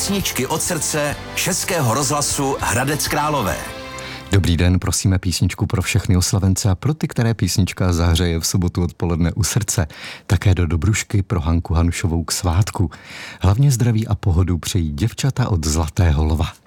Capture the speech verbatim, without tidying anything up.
Písničky od srdce Českého rozhlasu Hradec Králové. Dobrý den, prosíme písničku pro všechny oslavence a pro ty, které písnička zahřeje v sobotu odpoledne u srdce. Také do Dobrušky pro Hanku Hanušovou k svátku. Hlavně zdraví a pohodu přejí děvčata od Zlatého lva.